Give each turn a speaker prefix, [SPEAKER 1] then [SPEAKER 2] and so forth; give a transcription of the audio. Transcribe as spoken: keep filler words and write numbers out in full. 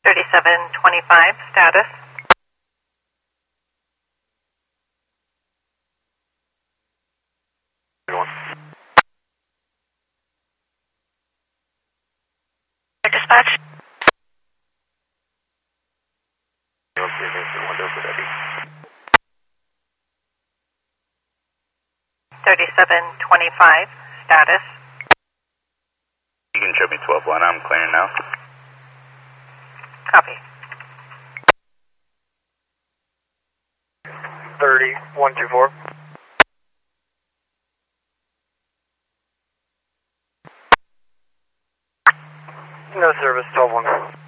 [SPEAKER 1] thirty-seven twenty-five, status. Dispatch. thirty-seven twenty-five, status.
[SPEAKER 2] You can show me twelve one, I'm clearing now.
[SPEAKER 1] Copy.
[SPEAKER 3] thirty one two four. No service, twelve one.